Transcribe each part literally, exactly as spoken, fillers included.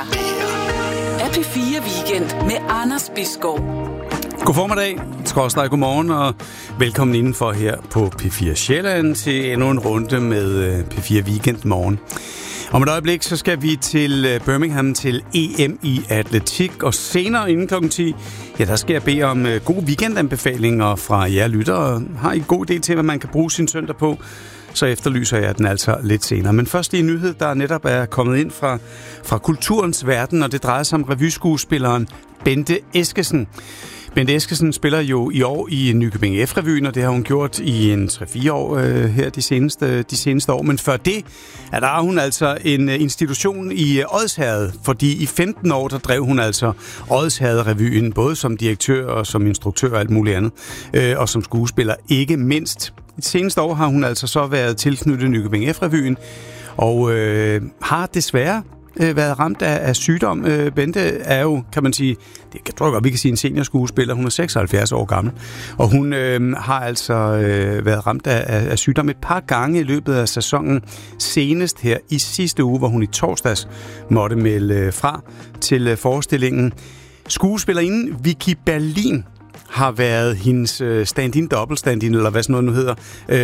er P fire Weekend med Anders Bisgaard. God formiddag, skråstreg godmorgen og velkommen indenfor her på P fire Sjælland til endnu en runde med P fire Weekend morgen. Om et øjeblik så skal vi til Birmingham til E M i atletik, og senere inden klokken ti, ja, der skal jeg bede om gode weekendanbefalinger fra jer lyttere. Har I en god idé til, hvad man kan bruge sin søndag på? Så efterlyser jeg den altså lidt senere. Men først lige en nyhed, der netop er kommet ind fra, fra kulturens verden, og det drejer sig om revyskuespilleren Bente Eskesen. Bente Eskesen spiller jo i år i Nykøbing F-revyen, og det har hun gjort i en tre fire år øh, her de seneste, de seneste år. Men før det, er der hun altså en institution i Odsherred, fordi i femten år, der drev hun altså Odsherred-revyen, både som direktør og som instruktør og alt muligt andet, øh, og som skuespiller ikke mindst. De seneste år har hun altså så været tilknyttet Nykøbing F-revyen, og øh, har desværre øh, været ramt af, af sygdom. Øh, Bente er jo, kan man sige, det tror jeg godt, vi kan sige en seniorskuespiller. Hun er seksoghalvfjerds år gammel, og hun øh, har altså øh, været ramt af, af, af sygdom et par gange i løbet af sæsonen. Senest her i sidste uge, hvor hun i torsdags måtte melde øh, fra til øh, forestillingen. Skuespillerinden Vicky Berlin har været hendes stand-in, dobbelt-stand-in, eller hvad sådan noget nu hedder.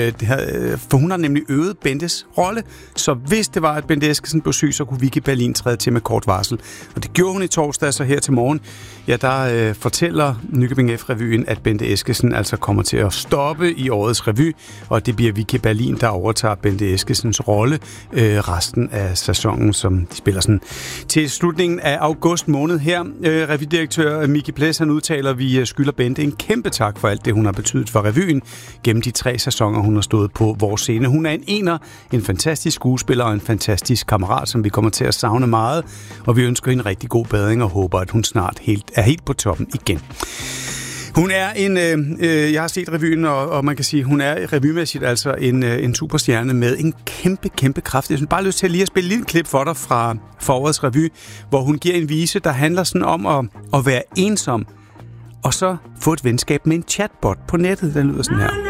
For hun har nemlig øvet Bentes rolle, så hvis det var, at Bente Eskesen blev syg, så kunne Vicky Berlin træde til med kort varsel. Og det gjorde hun i torsdag, så her til morgen, ja, der øh, fortæller Nykøbing F-revyen, at Bente Eskesen altså kommer til at stoppe i årets revy, og det bliver Vicky Berlin, der overtager Bente Eskesens rolle øh, resten af sæsonen, som de spiller sådan til slutningen af august måned her. Øh, revydirektør Miki Ples, han udtaler, at vi skylder Bente en kæmpe tak for alt det, hun har betydet for revyen gennem de tre sæsoner, hun har stået på vores scene. Hun er en ener, en fantastisk skuespiller og en fantastisk kammerat, som vi kommer til at savne meget, og vi ønsker hende en rigtig god bedring og håber, at hun snart helt, er helt på toppen igen. Hun er en, øh, jeg har set revyen, og, og man kan sige, hun er revymæssigt altså en, øh, en superstjerne med en kæmpe, kæmpe kraft. Jeg synes bare lyst til lige at spille et lille klip for dig fra forårets revy, hvor hun giver en vise, der handler sådan om at, at være ensom, og så få et venskab med en chatbot på nettet. Den lyder sådan her.